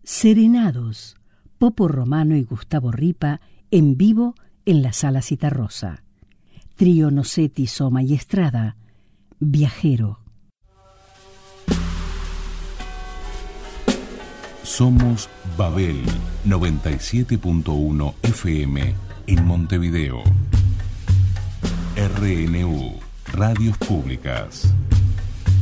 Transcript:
Serenados, Popo Romano y Gustavo Ripa en vivo en la Sala Citarrosa. Trío Nocetti, Soma y Estrada, Viajero. Somos Babel 97.1 FM en Montevideo. RNU, Radios Públicas.